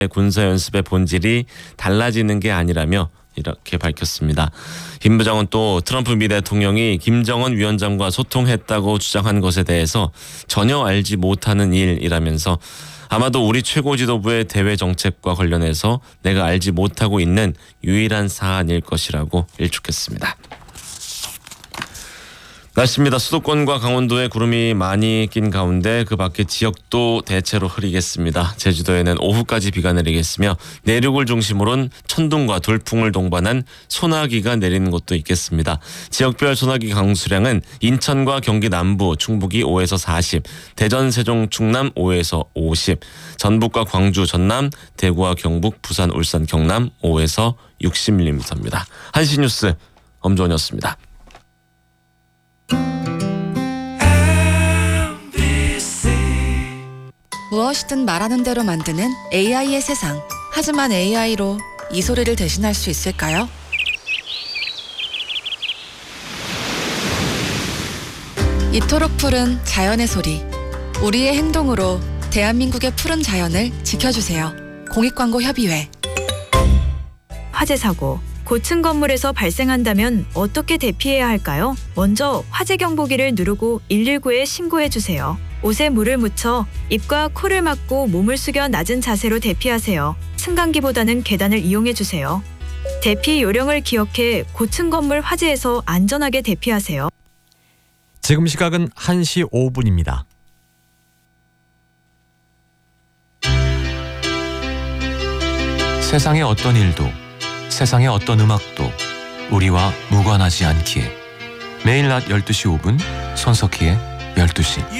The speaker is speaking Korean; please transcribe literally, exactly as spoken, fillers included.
군사 연습의 본질이 달라지는 게 아니라며 이렇게 밝혔습니다. 김 부장은 또 트럼프 미 대통령이 김정은 위원장과 소통했다고 주장한 것에 대해서 전혀 알지 못하는 일이라면서 아마도 우리 최고 지도부의 대외 정책과 관련해서 내가 알지 못하고 있는 유일한 사안일 것이라고 일축했습니다. 날씨입니다. 수도권과 강원도에 구름이 많이 낀 가운데 그 밖의 지역도 대체로 흐리겠습니다. 제주도에는 오후까지 비가 내리겠으며 내륙을 중심으로는 천둥과 돌풍을 동반한 소나기가 내리는 곳도 있겠습니다. 지역별 소나기 강수량은 인천과 경기 남부, 충북이 오에서 사십, 대전, 세종, 충남 오에서 오십, 전북과 광주, 전남, 대구와 경북, 부산, 울산, 경남 오에서 육십 밀리미터입니다. 한시 뉴스 엄조원이었습니다. 무엇이든 말하는 대로 만드는 에이아이의 세상. 하지만 에이아이로 이 소리를 대신할 수 있을까요? 이토록 푸른 자연의 소리. 우리의 행동으로 대한민국의 푸른 자연을 지켜주세요. 공익광고협의회. 화재 사고, 고층 건물에서 발생한다면 어떻게 대피해야 할까요? 먼저 화재 경보기를 누르고 일일구에 신고해주세요. 옷에 물을 묻혀 입과 코를 막고 몸을 숙여 낮은 자세로 대피하세요. 승강기보다는 계단을 이용해주세요. 대피 요령을 기억해 고층 건물 화재에서 안전하게 대피하세요. 지금 시각은 한 시 오 분입니다. 세상의 어떤 일도, 세상의 어떤 음악도 우리와 무관하지 않기에 매일 낮 열두 시 오 분 손석희의 열두 시